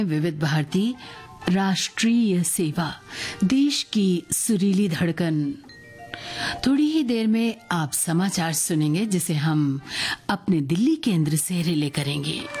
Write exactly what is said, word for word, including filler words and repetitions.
विविध भारती राष्ट्रीय सेवा, देश की सुरीली धड़कन। थोड़ी ही देर में आप समाचार सुनेंगे जिसे हम अपने दिल्ली केंद्र से रिले करेंगे।